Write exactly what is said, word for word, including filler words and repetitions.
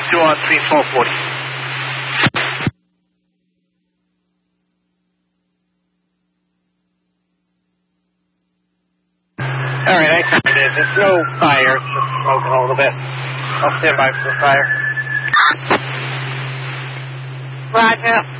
two on three four forty. All right, I found it. There's no fire. It's just smoking a little bit. I'll stand by for the fire. Roger.